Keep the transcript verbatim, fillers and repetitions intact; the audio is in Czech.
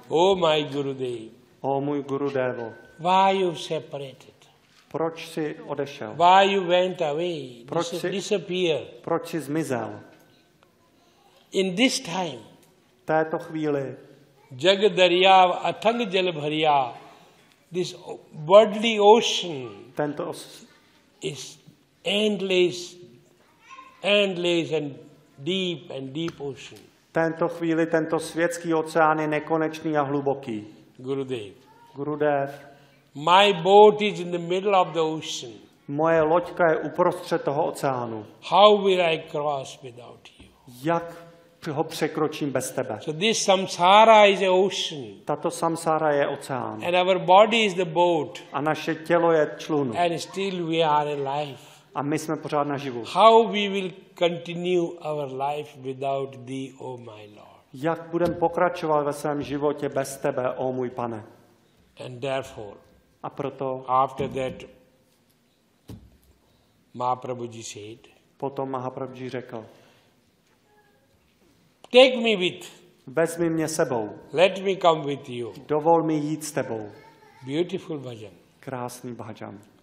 Oh my Gurudev. O můj Gurudevo, Why you separated? proč jsi odešel? Why you went away? Proč Dis- jsi- disappear. Proč jsi zmizel? In this time, V této chvíli Jag Darya Athang Jal Bharya, this worldly ocean tento os- is endless, endless and deep and deep ocean. tento chvíli tento světský oceán je nekonečný a hluboký. Gurudev. Gurudev, My boat is in the middle of the ocean. moje loďka je uprostřed toho oceánu. How will I cross without you? Jak ho překročím bez tebe? So this samsara is an ocean, Tato samsára je oceán. and our body is the boat, A naše tělo je člun. and still we are alive. A my jsme pořád naživu. How we will continue our life without thee, O my Lord? Jak budeme pokračovat ve svém životě bez tebe, o můj pane? And therefore, A proto after that, Mahaprabhuji said, potom Mahaprabhuji řekl, take me with, vezmi mě sebou, let me come with you. dovol mi jít s tebou. Beautiful bhajan. Krásný bhajan.